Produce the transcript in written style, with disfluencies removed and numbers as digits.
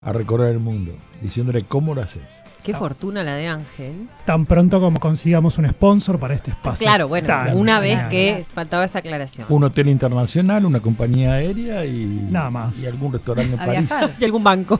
a recorrer el mundo, diciéndole cómo lo haces. Qué fortuna la de Ángel. Tan pronto como consigamos un sponsor para este espacio. Claro, bueno, Tan una vez genial. que faltaba esa aclaración. Un hotel internacional, una compañía aérea y Nada más. y algún restaurante en A París. viajar. Y algún banco.